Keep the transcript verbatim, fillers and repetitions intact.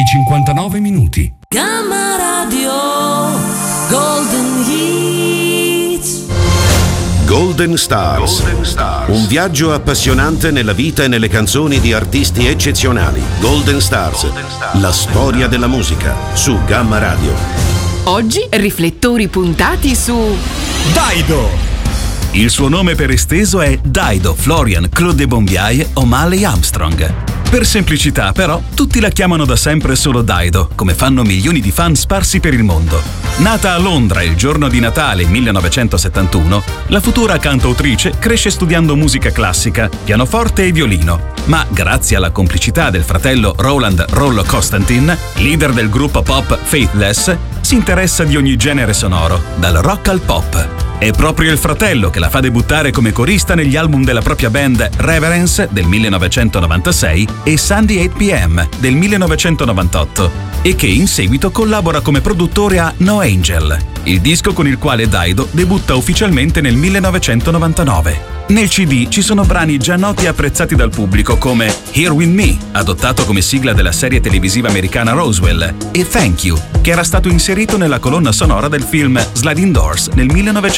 cinquantanove minuti. Gamma Radio Golden Hits. Golden Stars. Golden Stars. Un viaggio appassionante nella vita e nelle canzoni di artisti eccezionali. Golden Stars. Golden Stars. La storia della musica su Gamma Radio. Oggi riflettori puntati su Dido. Il suo nome per esteso è Dido Florian Claude Bombiaye O'Malley Armstrong. Per semplicità, però, tutti la chiamano da sempre solo Dido, come fanno milioni di fan sparsi per il mondo. Nata a Londra il giorno di Natale millenovecentosettantuno, la futura cantautrice cresce studiando musica classica, pianoforte e violino. Ma grazie alla complicità del fratello Roland Rollo Constantin, leader del gruppo pop Faithless, si interessa di ogni genere sonoro, dal rock al pop. È proprio il fratello che la fa debuttare come corista negli album della propria band Reverence del millenovecentonovantasei e Sunday eight p m del millenovecentonovantotto e che in seguito collabora come produttore a No Angel, il disco con il quale Dido debutta ufficialmente nel millenovecentonovantanove. Nel C D ci sono brani già noti e apprezzati dal pubblico come Here With Me, adottato come sigla della serie televisiva americana Roswell, e Thank You, che era stato inserito nella colonna sonora del film Sliding Doors nel millenovecentonovantadue.